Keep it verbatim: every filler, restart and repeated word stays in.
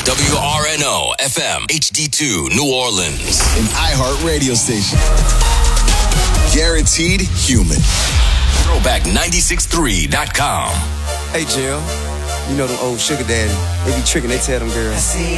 W R N O F M H D two New Orleans. An iHeart radio station. Guaranteed human. Throwback nine six three dot com. Hey, Jill. You know them old sugar daddy. They be tricking, they tell them girls.